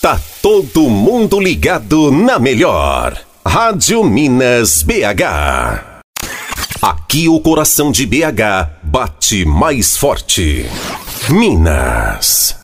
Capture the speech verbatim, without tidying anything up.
Tá todo mundo ligado na melhor. Rádio Minas B H. Aqui o coração de B H bate mais forte. Minas.